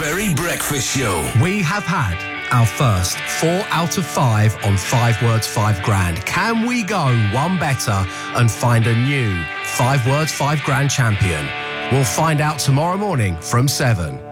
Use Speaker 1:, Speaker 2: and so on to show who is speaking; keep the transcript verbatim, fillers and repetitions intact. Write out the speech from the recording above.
Speaker 1: Berry Breakfast Show.
Speaker 2: We have had our first four out of five on Five Words, Five Grand. Can we go one better and find a new Five Words, Five Grand champion? We'll find out tomorrow morning from seven.